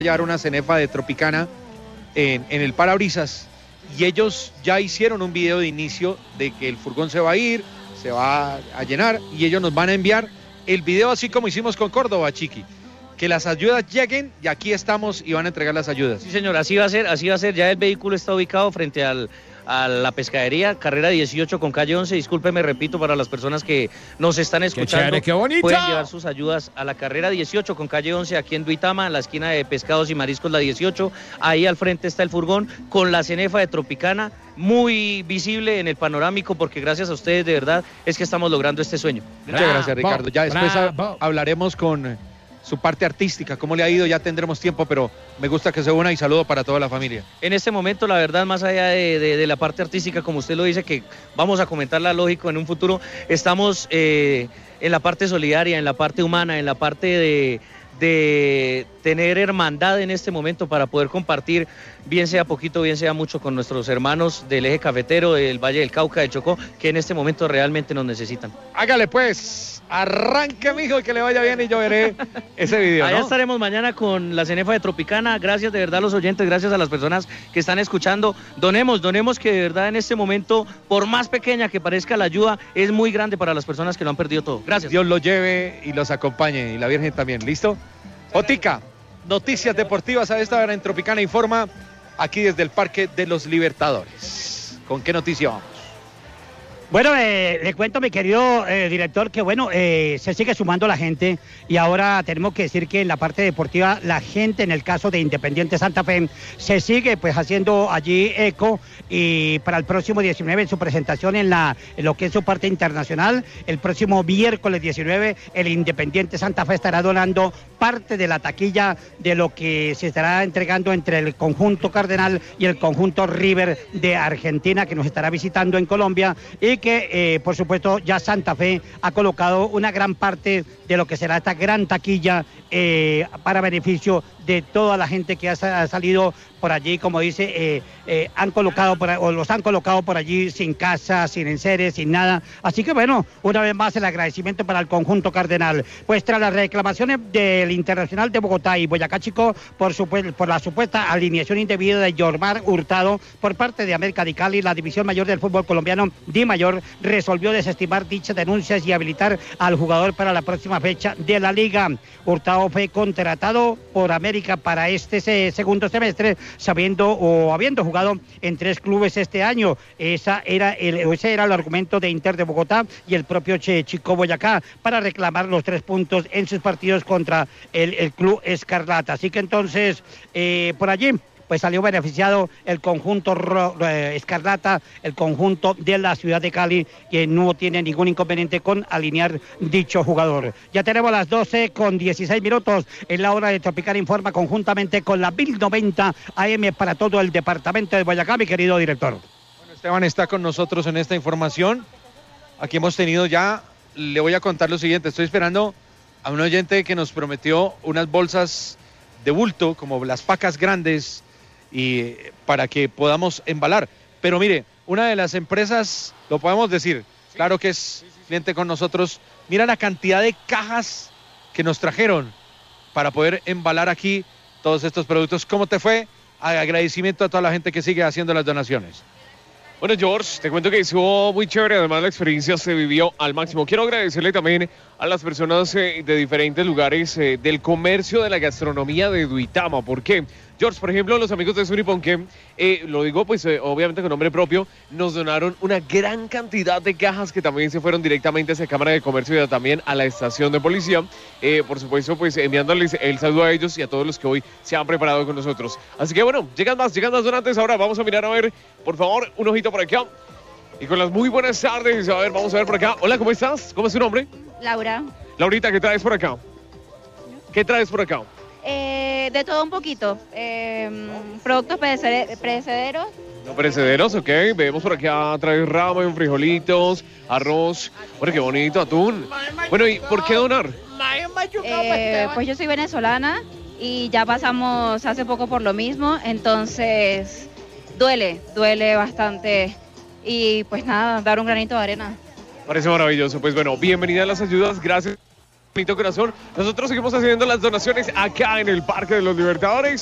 llevar una cenefa de Tropicana en el parabrisas y ellos ya hicieron un video de inicio de que el furgón se va a ir, se va a llenar y ellos nos van a enviar el video así como hicimos con Córdoba, Chiqui. Que las ayudas lleguen y aquí estamos y van a entregar las ayudas. Sí, señor, así va a ser. Ya el vehículo está ubicado frente a la pescadería, carrera 18 con calle 11. Discúlpeme, repito, para las personas que nos están escuchando. ¡Qué bonito! Pueden llevar sus ayudas a la carrera 18 con calle 11 aquí en Duitama, en la esquina de Pescados y Mariscos, la 18. Ahí al frente está el furgón con la cenefa de Tropicana, muy visible en el panorámico, porque gracias a ustedes, de verdad, es que estamos logrando este sueño. Muchas gracias, Ricardo. Ya después hablaremos con su parte artística, cómo le ha ido, ya tendremos tiempo, pero me gusta que se una y saludo para toda la familia. En este momento, la verdad, más allá de la parte artística, como usted lo dice, que vamos a comentarla, lógico, en un futuro, estamos en la parte solidaria, en la parte humana, en la parte de tener hermandad en este momento para poder compartir, bien sea poquito, bien sea mucho, con nuestros hermanos del eje cafetero, del Valle del Cauca, del Chocó, que en este momento realmente nos necesitan. Hágale pues, arranque, mijo, y que le vaya bien y yo veré ese video, Allá ¿no? estaremos mañana con la cenefa de Tropicana. Gracias de verdad a los oyentes, gracias a las personas que están escuchando. Donemos que de verdad en este momento, por más pequeña que parezca la ayuda, es muy grande para las personas que lo han perdido todo. Gracias. Dios los lleve y los acompañe, y la Virgen también, ¿listo? Otica, noticias deportivas a esta hora en Tropicana Informa, aquí desde el Parque de los Libertadores. ¿Con qué noticia vamos? Bueno, le cuento, mi querido director, que bueno, se sigue sumando la gente y ahora tenemos que decir que en la parte deportiva la gente, en el caso de Independiente Santa Fe, se sigue pues haciendo allí eco, y para el próximo 19 en su presentación en lo que es su parte internacional, el próximo miércoles 19 el Independiente Santa Fe estará donando parte de la taquilla de lo que se estará entregando entre el conjunto Cardenal y el conjunto River de Argentina, que nos estará visitando en Colombia, y que por supuesto ya Santa Fe ha colocado una gran parte de lo que será esta gran taquilla para beneficio de toda la gente que ha salido por allí, como dice, los han colocado por allí sin casa, sin enseres, sin nada. Así que bueno, una vez más el agradecimiento para el conjunto Cardenal. Pues tras las reclamaciones del Internacional de Bogotá y Boyacá Chico por la supuesta alineación indebida de Yormar Hurtado por parte de América de Cali, la División Mayor del Fútbol Colombiano, Di Mayor, resolvió desestimar dichas denuncias y habilitar al jugador para la próxima fecha de la liga. Hurtado fue contratado por América para este segundo semestre, habiendo jugado en 3 clubes este año. Ese era el argumento de Inter de Bogotá y el propio Chico Boyacá para reclamar los 3 puntos en sus partidos contra el Club Escarlata. Así que entonces, por allí pues salió beneficiado el conjunto Escarlata, el conjunto de la ciudad de Cali, que no tiene ningún inconveniente con alinear dicho jugador. Ya tenemos las 12:16 en la hora de Tropicana Informa, conjuntamente con la 1090 AM para todo el departamento de Boyacá, mi querido director. Bueno, Esteban está con nosotros en esta información. Aquí hemos tenido ya, le voy a contar lo siguiente, estoy esperando a un oyente que nos prometió unas bolsas de bulto, como las pacas grandes, y para que podamos embalar. Pero mire, una de las empresas, lo podemos decir, claro que es cliente con nosotros, mira la cantidad de cajas que nos trajeron para poder embalar aquí todos estos productos. ¿Cómo te fue? Agradecimiento a toda la gente que sigue haciendo las donaciones. Bueno, George, te cuento que estuvo muy chévere, además la experiencia se vivió al máximo. Quiero agradecerle también a las personas de diferentes lugares del comercio, de la gastronomía de Duitama. ¿Por qué? George, por ejemplo, los amigos de Suniponque, lo digo pues obviamente con nombre propio, nos donaron una gran cantidad de cajas que también se fueron directamente hacia Cámara de Comercio y también a la estación de policía. Por supuesto, pues enviándoles el saludo a ellos y a todos los que hoy se han preparado con nosotros. Así que bueno, llegan más donantes. Ahora vamos a mirar a ver, por favor, un ojito por acá. Y con las muy buenas tardes, a ver, vamos a ver por acá. Hola, ¿cómo estás? ¿Cómo es tu nombre? Laura. Laurita, ¿qué traes por acá? ¿Qué traes por acá? De todo un poquito. Productos perecederos. No perecederos, ok. Vemos por acá, traes ramen, frijolitos, arroz. Bueno, qué bonito, atún. Bueno, ¿y por qué donar? Pues yo soy venezolana y ya pasamos hace poco por lo mismo, entonces duele bastante. Y pues nada, dar un granito de arena. Parece maravilloso. Pues bueno, bienvenida a las ayudas, gracias. Corazón. Nosotros seguimos haciendo las donaciones acá en el Parque de los Libertadores.